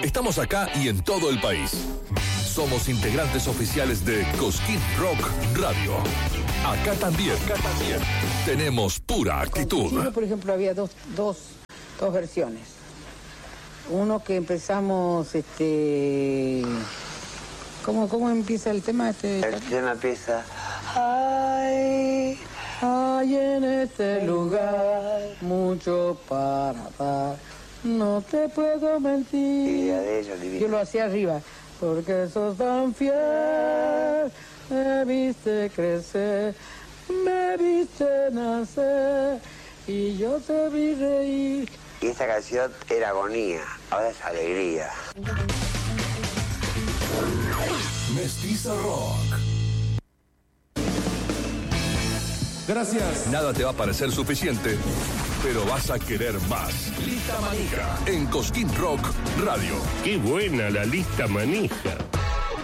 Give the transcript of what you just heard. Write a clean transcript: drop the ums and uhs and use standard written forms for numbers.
Estamos acá y en todo el país. Somos integrantes oficiales de Cosquín Rock Radio. Acá también. Tenemos pura actitud. Chile, por ejemplo, había dos versiones. Uno que empezamos, ¿Cómo empieza el tema? El tema empieza... Hay en este lugar mucho para dar. No te puedo mentir. Yo lo hacía arriba. Porque sos tan fiel, me viste crecer, me viste nacer y yo te vi reír. Y esta canción era agonía, ahora es alegría. Mestiza Rock. Gracias. Nada te va a parecer suficiente, pero vas a querer más. Lista Manija en Cosquín Rock Radio. ¡Qué buena la lista manija!